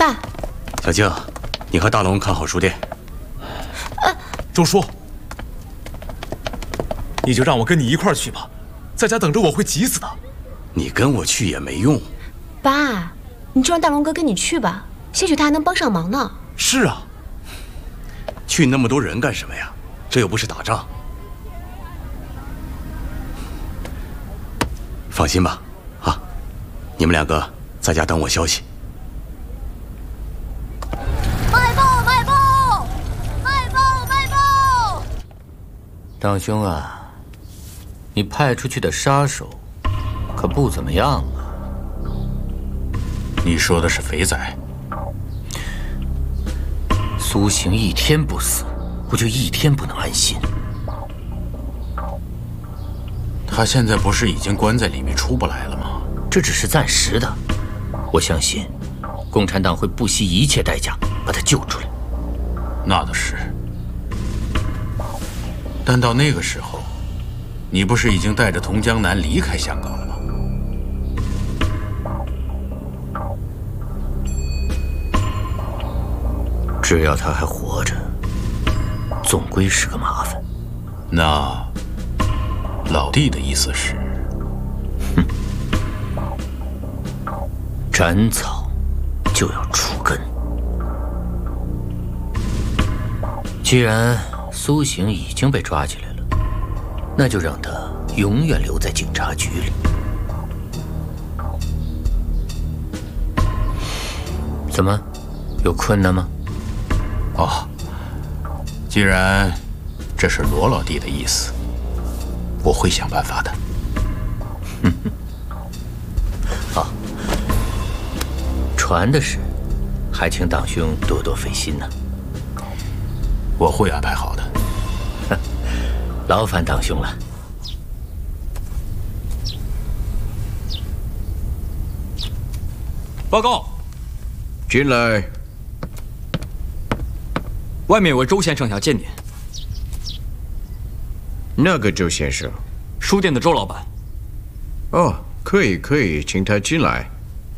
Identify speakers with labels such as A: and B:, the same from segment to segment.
A: 爸，
B: 小静，你和大龙看好书店。
C: 周叔，你就让我跟你一块儿去吧，在家等着我会急死的。
B: 你跟我去也没用。
A: 爸，你就让大龙哥跟你去吧，兴许他还能帮上忙呢。
C: 是啊，
B: 去那么多人干什么呀？这又不是打仗。放心吧，啊，你们两个在家等我消息。
D: 卖报！卖报！卖报！卖报！
E: 党兄啊，你派出去的杀手可不怎么样啊。
F: 你说的是肥仔？
E: 苏醒一天不死，我就一天不能安心。
F: 他现在不是已经关在里面出不来了吗？
E: 这只是暂时的，我相信共产党会不惜一切代价把他救出来。
F: 那倒是，但到那个时候，你不是已经带着童江南离开香港了吗？
E: 只要他还活着，总归是个麻烦。
F: 那老弟的意思是，
E: 斩草就要除根。既然苏醒已经被抓起来了，那就让他永远留在警察局里。怎么，有困难吗？
F: 哦，既然这是罗老弟的意思，我会想办法的。
E: 好，船的事，还请党兄多多费心呢。
F: 我会安排好的。
E: 劳烦党兄了。
G: 报告，
H: 进来。
G: 外面有位周先生想见您。
H: 那个周先生？
G: 书店的周老板。
H: 哦，可以可以，请他进来。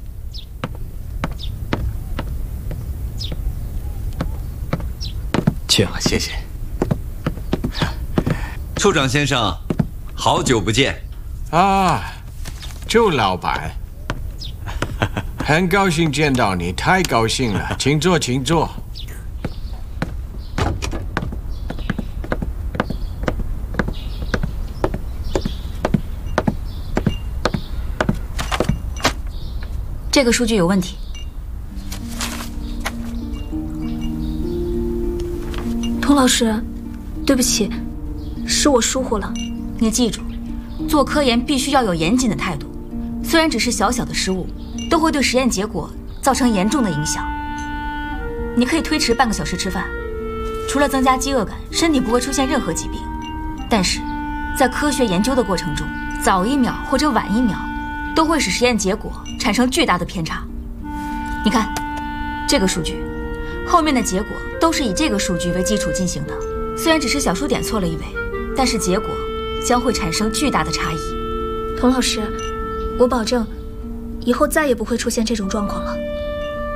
B: 请，谢谢。
I: 处长先生，好久不见。
J: 啊，周老板，很高兴见到你，太高兴了，请坐，请坐。
D: 这个数据有问题。
K: 童老师，对不起，是我疏忽了。
D: 你记住，做科研必须要有严谨的态度，虽然只是小小的失误，都会对实验结果造成严重的影响。你可以推迟半个小时吃饭，除了增加饥饿感，身体不会出现任何疾病。但是，在科学研究的过程中，早1秒或者晚1秒，都会使实验结果产生巨大的偏差。你看，这个数据，后面的结果都是以这个数据为基础进行的。虽然只是小数点错了1位，但是结果将会产生巨大的差异。
K: 童老师，我保证，以后再也不会出现这种状况了。